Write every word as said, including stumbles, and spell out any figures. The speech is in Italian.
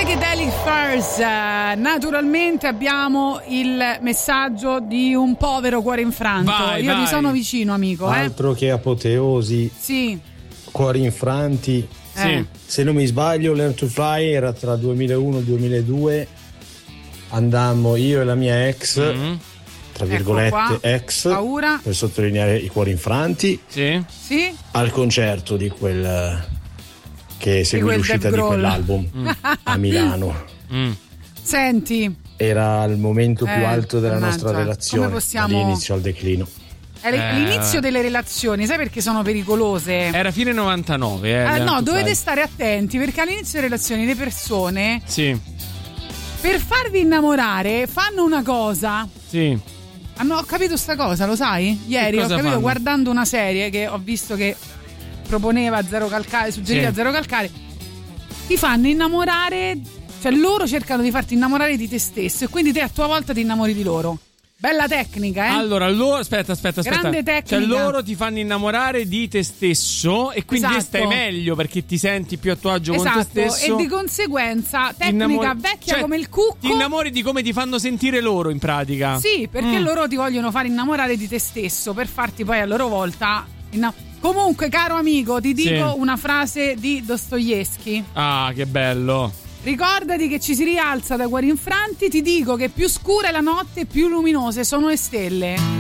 Psychedelic Furs. Naturalmente abbiamo il messaggio di un povero cuore infranto. Vai, Io vai. ti sono vicino, amico. Altro eh? che apoteosi. Sì. Cuori infranti. Sì. Eh. Se non mi sbaglio, Learn to Fly era tra duemilauno e duemiladue. Andammo io e la mia ex, Mm. tra Ecco virgolette qua. ex, Paura. per sottolineare i cuori infranti, Sì. Sì. al concerto di quel che seguì quel l'uscita Dave di Grohl. quell'album a Milano. Mm. Senti, Era il momento più Eh, alto della mannaggia. nostra relazione, Come possiamo- all'inizio al declino. è l- Eh. l'inizio delle relazioni, sai perché sono pericolose? Era fine novantanove. Eh, Eh, Learn no, to dovete Fly. stare attenti perché all'inizio delle relazioni le persone, Sì, per farvi innamorare, fanno una cosa. sì. Ah, no, ho capito sta cosa, lo sai? Ieri ho cosa capito fanno? guardando una serie che ho visto che proponeva Zero Calcare, suggeriva Sì. Zero Calcare. Ti fanno innamorare, cioè loro cercano di farti innamorare di te stesso e quindi te a tua volta ti innamori di loro. Bella tecnica, eh? Allora, loro, aspetta, aspetta, aspetta. Grande tecnica. Cioè, loro ti fanno innamorare di te stesso e quindi Esatto. stai meglio perché ti senti più a tuo agio con Esatto, te stesso. e di conseguenza Ti tecnica innamori- vecchia cioè, come il cucco. Ti innamori di come ti fanno sentire loro in pratica. Sì, perché Mm. loro ti vogliono far innamorare di te stesso per farti poi a loro volta inna- Comunque, caro amico, ti dico Sì. una frase di Dostoevsky. Ah, che bello. Ricordati che ci si rialza da cuori infranti, ti dico che più scura è la notte, più luminose sono le stelle.